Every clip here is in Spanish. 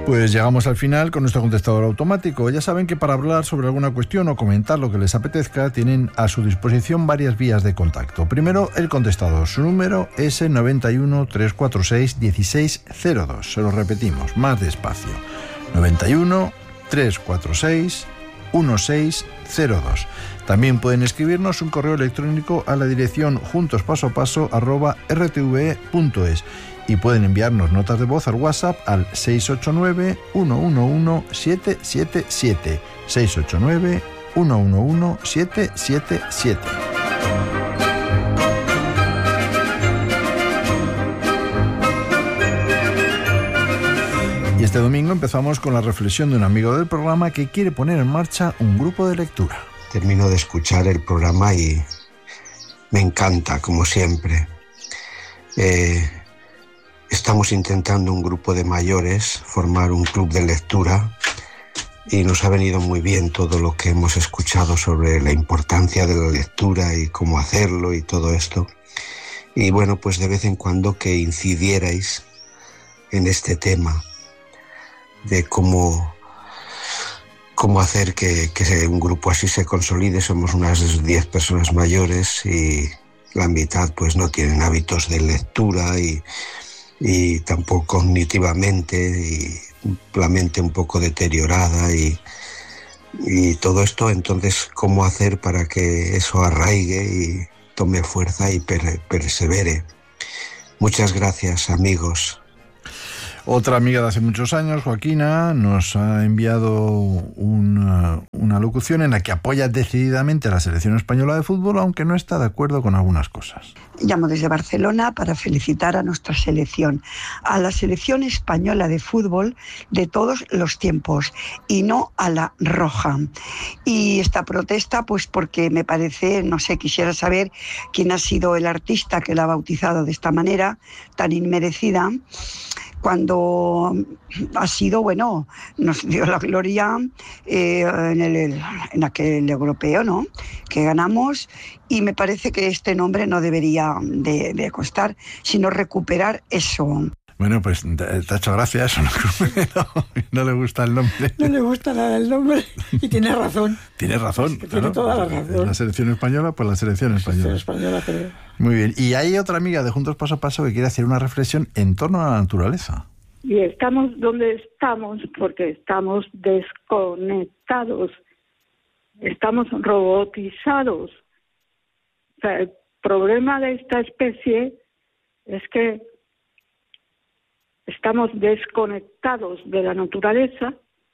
Pues llegamos al final con nuestro contestador automático. Ya saben que para hablar sobre alguna cuestión o comentar lo que les apetezca, tienen a su disposición varias vías de contacto. Primero, el contestador. Su número es el 91 346 1602. Se lo repetimos, más despacio. 91 346 1602. También pueden escribirnos un correo electrónico a la dirección juntospasoapaso@rtve.es y pueden enviarnos notas de voz al WhatsApp al 689-111-777. 689-111-777. Y este domingo empezamos con la reflexión de un amigo del programa que quiere poner en marcha un grupo de lectura. Termino de escuchar el programa y me encanta, como siempre. Estamos intentando un grupo de mayores, formar un club de lectura, y nos ha venido muy bien todo lo que hemos escuchado sobre la importancia de la lectura y cómo hacerlo y todo esto. Y bueno, pues de vez en cuando que incidierais en este tema de cómo hacer que un grupo así se consolide. Somos unas 10 personas mayores y la mitad pues no tienen hábitos de lectura y tampoco cognitivamente, y la mente un poco deteriorada y todo esto. Entonces, ¿cómo hacer para que eso arraigue y tome fuerza y persevere? Muchas gracias, amigos. Otra amiga de hace muchos años, Joaquina, nos ha enviado una locución en la que apoya decididamente a la selección española de fútbol, aunque no está de acuerdo con algunas cosas. Llamo desde Barcelona para felicitar a nuestra selección, a la selección española de fútbol de todos los tiempos, y no a la roja. Y esta protesta, pues porque me parece, no sé, quisiera saber quién ha sido el artista que la ha bautizado de esta manera tan inmerecida, cuando ha sido, bueno, nos dio la gloria en aquel europeo, ¿no?, que ganamos, y me parece que este nombre no debería de costar, sino recuperar eso. Bueno, pues te ha hecho gracia eso, ¿no? No le gusta el nombre. No le gusta nada el nombre, y tiene razón. Tiene razón, es que claro. Tiene toda la razón. La selección española, pues la selección española. La selección española, creo. Muy bien. Y hay otra amiga de Juntos Paso a Paso que quiere hacer una reflexión en torno a la naturaleza. Y estamos donde estamos porque estamos desconectados, estamos robotizados. O sea, el problema de esta especie es que estamos desconectados de la naturaleza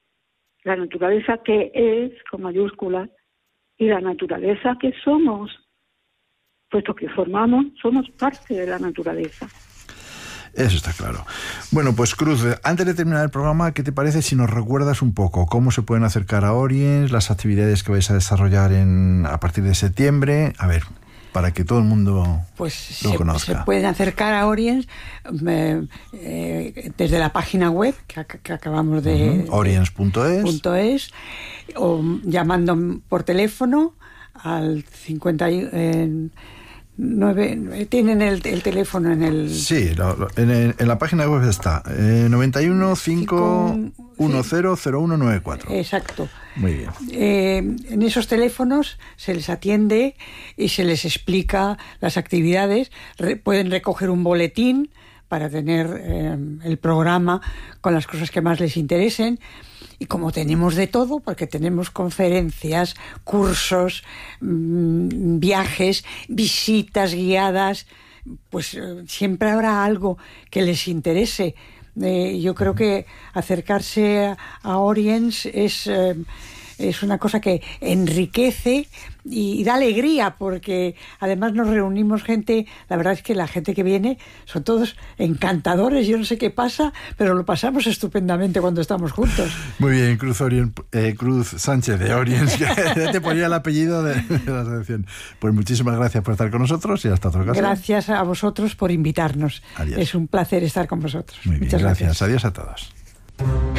que es, con mayúsculas, y la naturaleza que somos, puesto que somos parte de la naturaleza. Eso está claro. Bueno, pues Cruz, antes de terminar el programa, ¿qué te parece si nos recuerdas un poco cómo se pueden acercar a Oriens, las actividades que vais a desarrollar a partir de septiembre? A ver, para que todo el mundo lo conozca. Se pueden acercar a Oriens desde la página web que acabamos de... Oriens.es. O llamando por teléfono al 50... tienen el teléfono en el... Sí, en la página web está 91 510 0194. Exacto. Muy bien. En esos teléfonos se les atiende y se les explica las actividades. Pueden recoger un boletín para tener el programa con las cosas que más les interesen. Y como tenemos de todo, porque tenemos conferencias, cursos, viajes, visitas guiadas, pues siempre habrá algo que les interese. Yo creo que acercarse a Oriens es una cosa que enriquece y da alegría, porque además nos reunimos gente. La verdad es que la gente que viene son todos encantadores. Yo no sé qué pasa, pero lo pasamos estupendamente cuando estamos juntos. Muy bien, Cruz Sánchez de Oriens, que ya te ponía el apellido de la selección. Pues muchísimas gracias por estar con nosotros y hasta otra ocasión. Gracias a vosotros por invitarnos. Adiós. Es un placer estar con vosotros. Muy bien, muchas gracias. Adiós a todos.